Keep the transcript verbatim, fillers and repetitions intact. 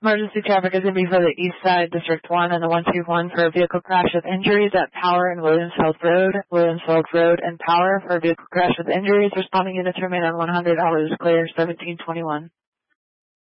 Emergency traffic is going to be for the East Side, District one and the one two one for a vehicle crash with injuries at Power and Williamsfield Road. Williamsfield Road and Power for a vehicle crash with injuries. Responding units remain on one hundred. All is clear, seventeen twenty-one.